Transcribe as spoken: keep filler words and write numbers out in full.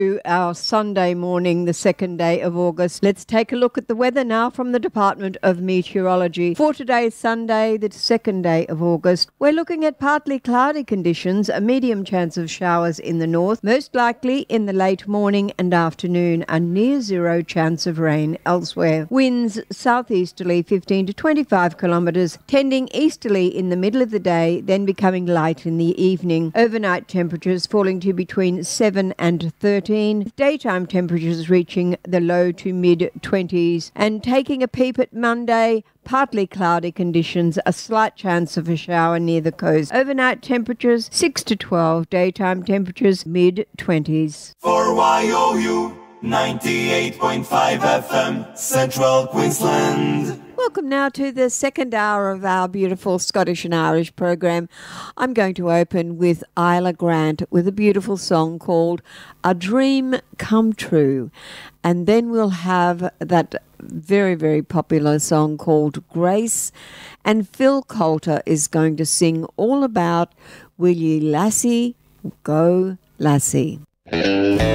Our Sunday morning, the second day of August. Let's take a look at the weather now from the Department of Meteorology. For today, Sunday, the second day of August, we're looking at partly cloudy conditions, a medium chance of showers in the north, most likely in the late morning and afternoon, a near zero chance of rain elsewhere. Winds southeasterly fifteen to twenty-five kilometres, tending easterly in the middle of the day, then becoming light in the evening. Overnight temperatures falling to between seven and thirteen. Daytime temperatures reaching the low to mid-twenties. And taking a peep at Monday, partly cloudy conditions, a slight chance of a shower near the coast. Overnight temperatures six to twelve, daytime temperatures mid-twenties. For Y O U ninety-eight point five F M, Central Queensland. Welcome now to the second hour of our beautiful Scottish and Irish program. I'm going to open with Isla Grant with a beautiful song called A Dream Come True. And then we'll have that very, very popular song called Grace. And Phil Coulter is going to sing all about Will Ye Lassie Go Lassie.